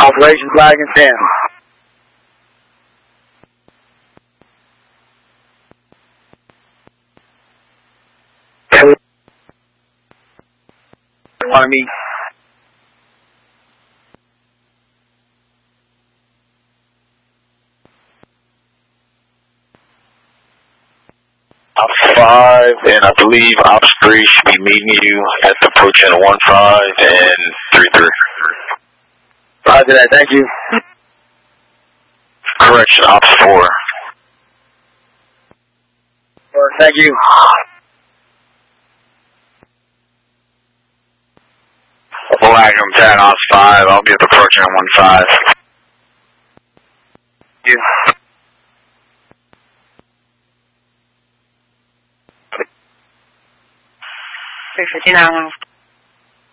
Operation Flag and Stand. On me. Ops 5, and I believe Ops 3 should be meeting you at the approach channel 15 and 33. Roger that, thank you. Correction, Ops 4. Thank you. Magnum 10, Ops 5, I'll be at the approach channel 15. Thank you. Three 59